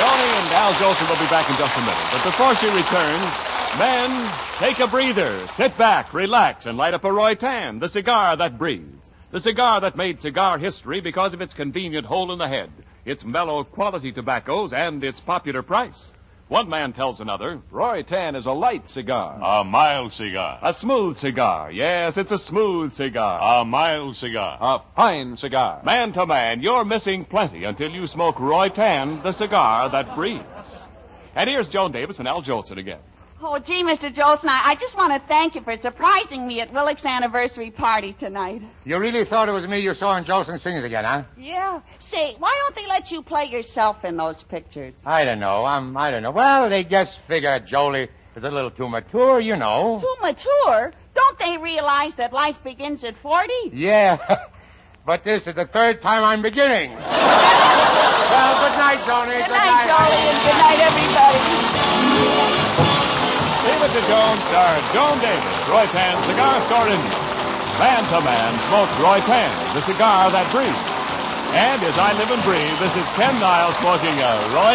Joni and Al Jolson will be back in just a minute. But before she returns, men, take a breather, sit back, relax, and light up a Roy Tan, the cigar that breathes. The cigar that made cigar history because of its convenient hole in the head, its mellow quality tobaccos, and its popular price. One man tells another, Roy Tan is a light cigar. A mild cigar. A smooth cigar. Yes, it's a smooth cigar. A mild cigar. A fine cigar. Man to man, you're missing plenty until you smoke Roy Tan, the cigar that breathes. And here's Joan Davis and Al Jolson again. Oh, gee, Mr. Jolson, I just want to thank you for surprising me at Willick's anniversary party tonight. You really thought it was me you saw in Jolson sings again, huh? Yeah. Say, why don't they let you play yourself in those pictures? I don't know. I don't know. Well, they just figure Jolie is a little too mature, you know. Too mature? Don't they realize that life begins at 40? Yeah. But this is the third time I'm beginning. Well, good night, Johnny. Good night, Jolie, and good night, everybody. Leave It to Joan starred Joan Davis, Roy Tan Cigar Store India. Man to man smoked Roy Tan, the cigar that breathes. And as I live and breathe, this is Ken Niles smoking a Roy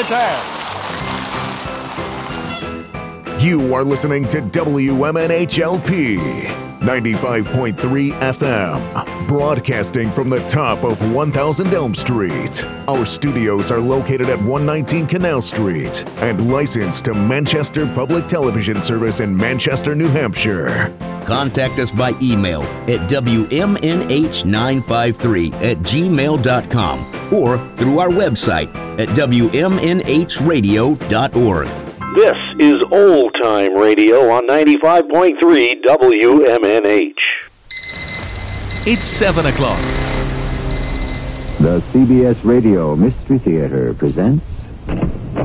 Tan. You are listening to WMNHLP 95.3 FM, broadcasting from the top of 1000 Elm Street. Our studios are located at 119 Canal Street and licensed to Manchester Public Television Service in Manchester, New Hampshire. Contact us by email at WMNH953@gmail.com or through our website at WMNHradio.org. This is Old Time Radio on 95.3 WMNH. It's 7 o'clock. The CBS Radio Mystery Theater presents